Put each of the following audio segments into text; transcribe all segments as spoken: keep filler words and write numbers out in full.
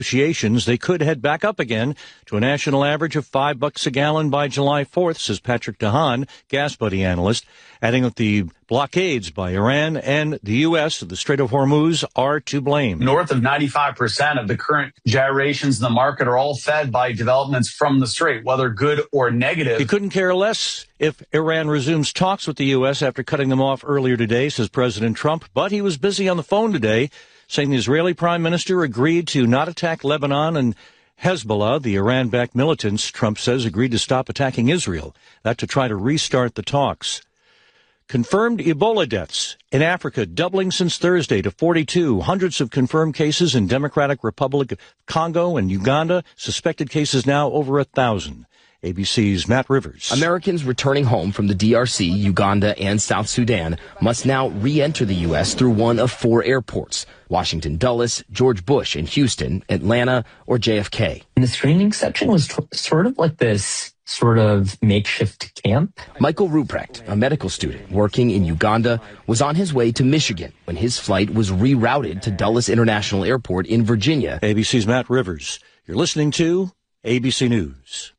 negotiations, they could head back up again to a national average of five bucks a gallon by July fourth, says Patrick DeHaan, Gas Buddy analyst, adding that the blockades by Iran and the U S of the Strait of Hormuz are to blame. North of ninety-five percent of the current gyrations in the market are all fed by developments from the Strait, whether good or negative. He couldn't care less if Iran resumes talks with the U S after cutting them off earlier today, says President Trump, but he was busy on the phone today, saying the Israeli prime minister agreed to not attack Lebanon, and Hezbollah, the Iran-backed militants, Trump says, agreed to stop attacking Israel. That to try to restart the talks. Confirmed Ebola deaths in Africa doubling since Thursday to forty-two. Hundreds of confirmed cases in Democratic Republic of Congo and Uganda. Suspected cases now over a thousand. A B C's Matt Rivers. Americans returning home from the D R C, Uganda, and South Sudan must now re-enter the U S through one of four airports: Washington Dulles, George Bush in Houston, Atlanta, or J F K. And the screening section was t- sort of like this sort of makeshift camp. Michael Ruprecht, a medical student working in Uganda, was on his way to Michigan when his flight was rerouted to Dulles International Airport in Virginia. A B C's Matt Rivers. You're listening to A B C News.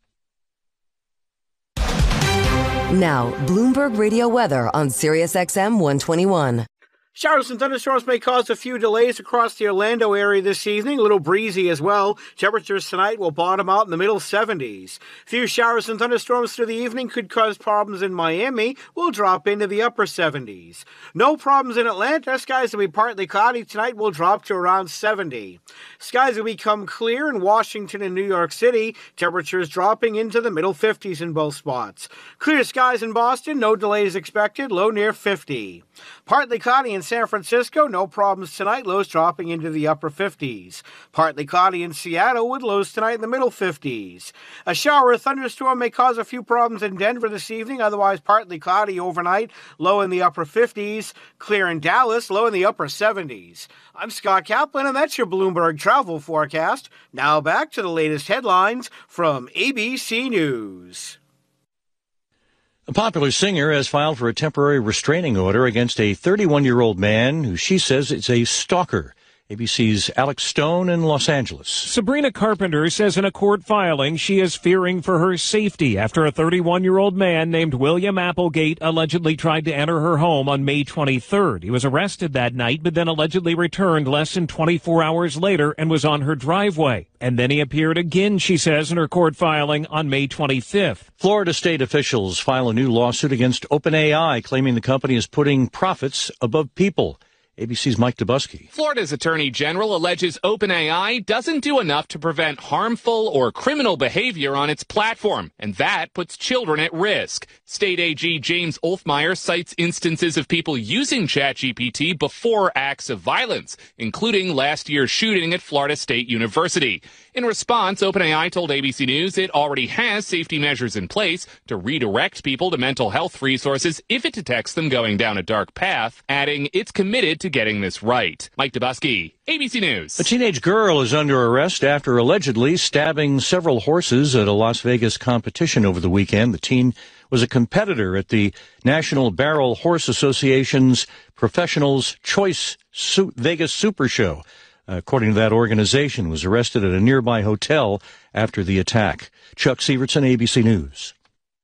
Now, Bloomberg Radio weather on Sirius X M one twenty-one. Showers and thunderstorms may cause a few delays across the Orlando area this evening. A little breezy as well. Temperatures tonight will bottom out in the middle seventies. Few showers and thunderstorms through the evening could cause problems in Miami. We'll drop into the upper seventies. No problems in Atlanta. Skies will be partly cloudy tonight. Will drop to around seventy. Skies will become clear in Washington and New York City. Temperatures dropping into the middle fifties in both spots. Clear skies in Boston. No delays expected. Low near fifty. Partly cloudy in San Francisco, no problems tonight, lows dropping into the upper fifties. Partly cloudy in Seattle with lows tonight in the middle fifties. A shower or thunderstorm may cause a few problems in Denver this evening, otherwise partly cloudy overnight, low in the upper fifties. Clear in Dallas, low in the upper seventies. I'm Scott Kaplan, and that's your Bloomberg travel forecast. Now back to the latest headlines from A B C News. A popular singer has filed for a temporary restraining order against a thirty-one-year-old man who she says is a stalker. A B C's Alex Stone in Los Angeles. Sabrina Carpenter says in a court filing she is fearing for her safety after a thirty-one-year-old man named William Applegate allegedly tried to enter her home on May twenty-third. He was arrested that night, but then allegedly returned less than twenty-four hours later and was on her driveway. And then he appeared again, she says, in her court filing on May twenty-fifth. Florida state officials file a new lawsuit against OpenAI, claiming the company is putting profits above people. A B C's Mike Dubusky. Florida's Attorney General alleges OpenAI doesn't do enough to prevent harmful or criminal behavior on its platform, and that puts children at risk. State A G James Olfmeyer cites instances of people using ChatGPT before acts of violence, including last year's shooting at Florida State University. In response, OpenAI told A B C News it already has safety measures in place to redirect people to mental health resources if it detects them going down a dark path, adding it's committed to getting this right. Mike Dubusky, A B C News. A teenage girl is under arrest after allegedly stabbing several horses at a Las Vegas competition over the weekend. The teen was a competitor at the National Barrel Horse Association's Professionals Choice Su- Vegas Super Show. According to that organization, was arrested at a nearby hotel after the attack. Chuck Sievertson, A B C News.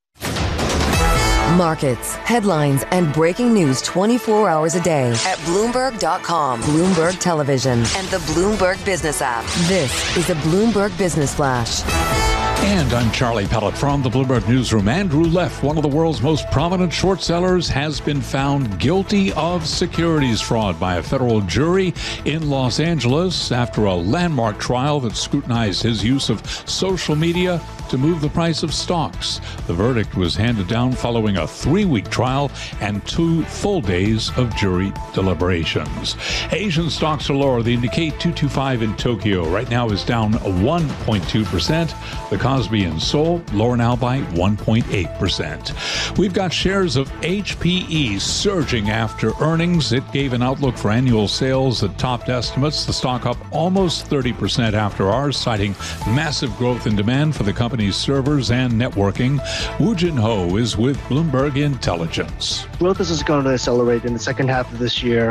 Markets, headlines, and breaking news twenty-four hours a day at Bloomberg dot com, Bloomberg Television, and the Bloomberg Business app. This is a Bloomberg Business Flash. And I'm Charlie Pellet from the Bloomberg Newsroom. Andrew Leff, one of the world's most prominent short sellers, has been found guilty of securities fraud by a federal jury in Los Angeles after a landmark trial that scrutinized his use of social media to move the price of stocks. The verdict was handed down following a three-week trial and two full days of jury deliberations. Asian stocks are lower. The Nikkei two twenty-five in Tokyo right now is down one point two percent. The Cosby in Seoul, lower now by one point eight percent. We've got shares of H P E surging after earnings. It gave an outlook for annual sales that topped estimates. The stock up almost thirty percent after ours, citing massive growth in demand for the company's servers and networking. Woo Jin Ho is with Bloomberg Intelligence. Growth is going to accelerate in the second half of this year,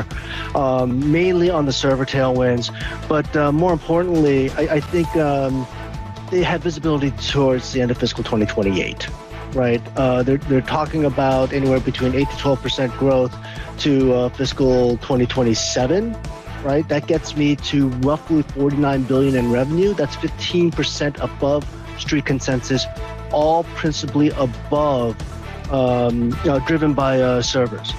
um, mainly on the server tailwinds. But uh, more importantly, I, I think um, they have visibility towards the end of fiscal twenty twenty-eight. Right, uh, they're they're talking about anywhere between eight to twelve percent growth to uh, fiscal twenty twenty-seven. Right, that gets me to roughly forty-nine billion dollars in revenue. That's fifteen percent above street consensus, all principally above, um, you know, driven by uh, servers.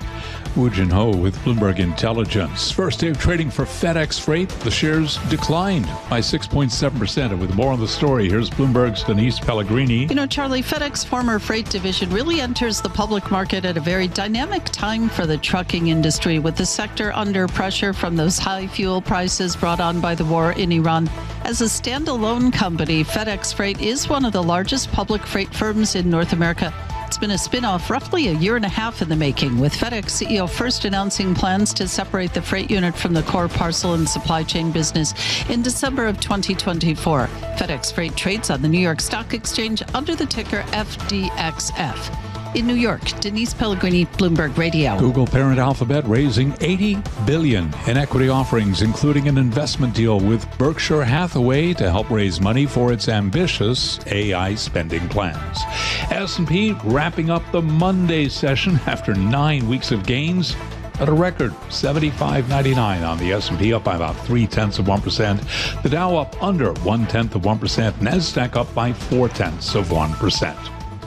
Woo Jin Ho with Bloomberg Intelligence. First day of trading for FedEx Freight. The shares declined by six point seven percent. And with more on the story, here's Bloomberg's Denise Pellegrini. You know, Charlie, FedEx former freight division really enters the public market at a very dynamic time for the trucking industry, with the sector under pressure from those high fuel prices brought on by the war in Iran. As a standalone company, FedEx Freight is one of the largest public freight firms in North America. It's been a spin-off roughly a year and a half in the making, with FedEx C E O first announcing plans to separate the freight unit from the core parcel and supply chain business in December of twenty twenty-four. FedEx Freight trades on the New York Stock Exchange under the ticker F D X F. In New York, Denise Pellegrini, Bloomberg Radio. Google parent Alphabet raising eighty billion dollars in equity offerings, including an investment deal with Berkshire Hathaway to help raise money for its ambitious A I spending plans. S and P wrapping up the Monday session after nine weeks of gains at a record seventy-five ninety-nine on the S and P, up by about three-tenths of one percent. The Dow up under one-tenth of one percent. NASDAQ up by four-tenths of one percent.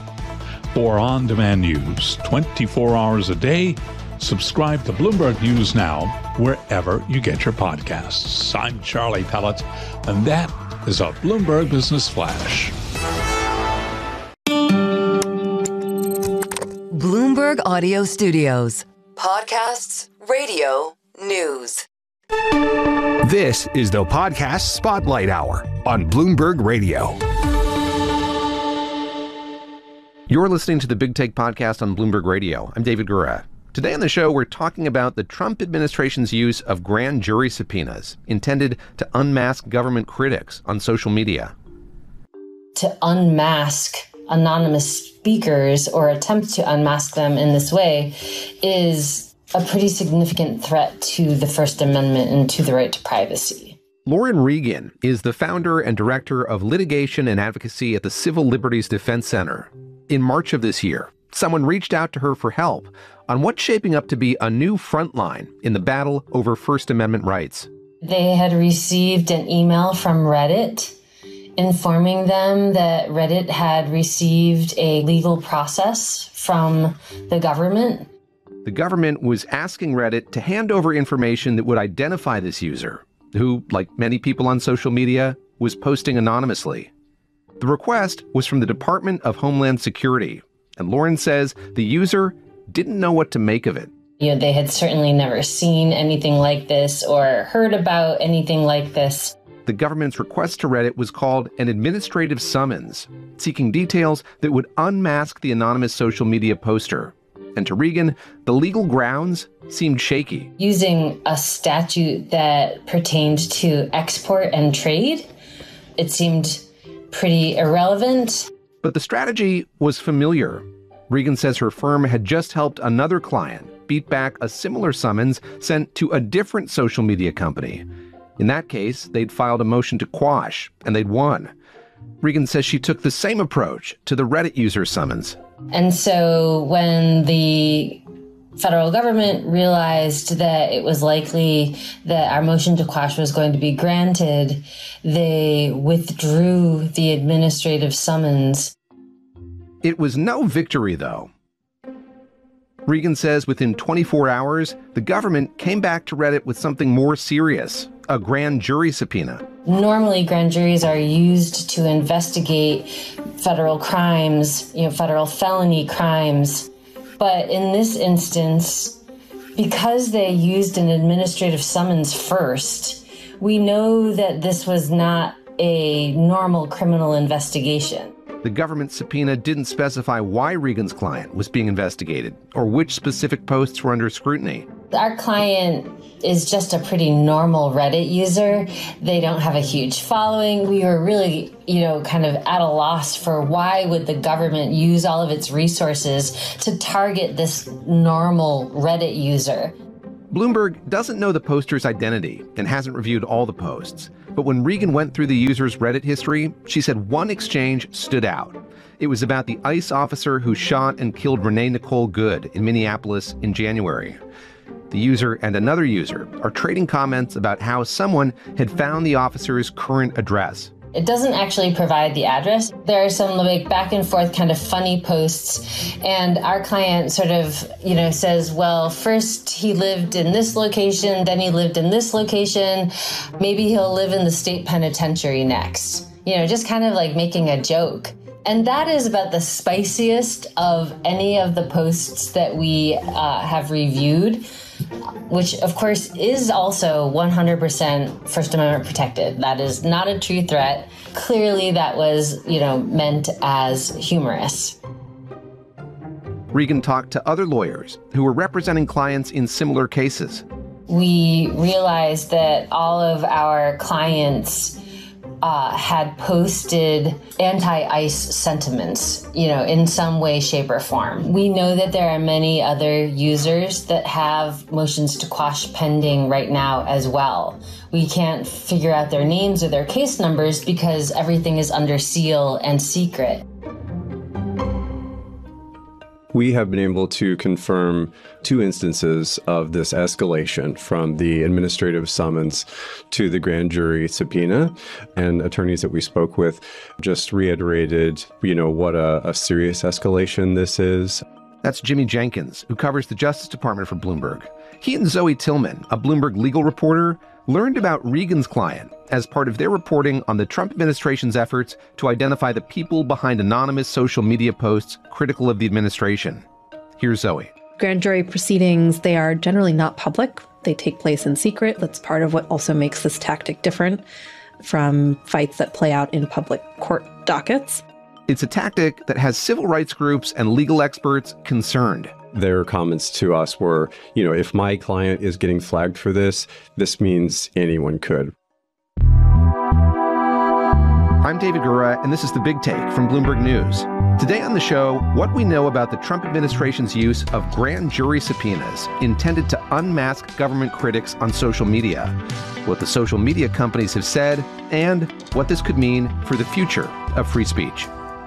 For on-demand news, twenty-four hours a day, subscribe to Bloomberg News Now wherever you get your podcasts. I'm Charlie Pellet, and that is a Bloomberg Business Flash. Bloomberg Audio Studios. Podcasts, radio, news. This is the Podcast Spotlight Hour on Bloomberg Radio. You're listening to the Big Take Podcast on Bloomberg Radio. I'm David Gura. Today on the show, we're talking about the Trump administration's use of grand jury subpoenas intended to unmask government critics on social media. To unmask anonymous speakers or attempt to unmask them in this way is a pretty significant threat to the First Amendment and to the right to privacy. Lauren Regan is the founder and director of litigation and advocacy at the Civil Liberties Defense Center. In March of this year, someone reached out to her for help on what's shaping up to be a new front line in the battle over First Amendment rights. They had received an email from Reddit informing them that Reddit had received a legal process from the government. The government was asking Reddit to hand over information that would identify this user, who, like many people on social media, was posting anonymously. The request was from the Department of Homeland Security, and Lauren says the user didn't know what to make of it. You know, they had certainly never seen anything like this or heard about anything like this. The government's request to Reddit was called an administrative summons, seeking details that would unmask the anonymous social media poster. And to Regan, the legal grounds seemed shaky. Using a statute that pertained to export and trade, it seemed pretty irrelevant. But the strategy was familiar. Regan says her firm had just helped another client beat back a similar summons sent to a different social media company. In that case, they'd filed a motion to quash, and they'd won. Regan says she took the same approach to the Reddit user summons. And so when the federal government realized that it was likely that our motion to quash was going to be granted, they withdrew the administrative summons. It was no victory, though. Regan says within twenty-four hours, the government came back to Reddit with something more serious, a grand jury subpoena. Normally, grand juries are used to investigate federal crimes, you know, federal felony crimes. But in this instance, because they used an administrative summons first, we know that this was not a normal criminal investigation. The government subpoena didn't specify why Regan's client was being investigated or which specific posts were under scrutiny. Our client is just a pretty normal Reddit user. They don't have a huge following. We were really, you know, kind of at a loss for why would the government use all of its resources to target this normal Reddit user. Bloomberg doesn't know the poster's identity and hasn't reviewed all the posts. But when Regan went through the user's Reddit history, she said one exchange stood out. It was about the ICE officer who shot and killed Renee Nicole Good in Minneapolis in January. The user and another user are trading comments about how someone had found the officer's current address. It doesn't actually provide the address. There are some like back and forth kind of funny posts, and our client sort of, you know, says, well, first he lived in this location, then he lived in this location. Maybe he'll live in the state penitentiary next. You know, just kind of like making a joke. And that is about the spiciest of any of the posts that we uh, have reviewed, which of course is also one hundred percent First Amendment protected. That is not a true threat. Clearly that was, you know, meant as humorous. Regan talked to other lawyers who were representing clients in similar cases. We realized that all of our clients Uh, had posted anti-ICE sentiments, you know, in some way, shape, or form. We know that there are many other users that have motions to quash pending right now as well. We can't figure out their names or their case numbers because everything is under seal and secret. We have been able to confirm two instances of this escalation from the administrative summons to the grand jury subpoena. And attorneys that we spoke with just reiterated, you know, what a, a serious escalation this is. That's Jimmy Jenkins, who covers the Justice Department for Bloomberg. He and Zoe Tillman, a Bloomberg legal reporter, learned about Regan's client as part of their reporting on the Trump administration's efforts to identify the people behind anonymous social media posts critical of the administration. Here's Zoe. Grand jury proceedings, they are generally not public. They take place in secret. That's part of what also makes this tactic different from fights that play out in public court dockets. It's a tactic that has civil rights groups and legal experts concerned. Their comments to us were, you know, if my client is getting flagged for this, this means anyone could. I'm David Gura, and this is The Big Take from Bloomberg News. Today on the show, what we know about the Trump administration's use of grand jury subpoenas intended to unmask government critics on social media, what the social media companies have said, and what this could mean for the future of free speech.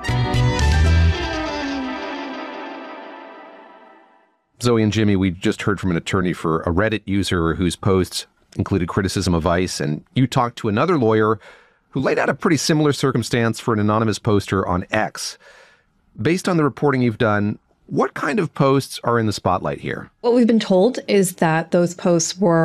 Zoe and Jimmy, we just heard from an attorney for a Reddit user whose posts included criticism of ICE, and you talked to another lawyer who laid out a pretty similar circumstance for an anonymous poster on X. Based on the reporting you've done, what kind of posts are in the spotlight here? What we've been told is that those posts were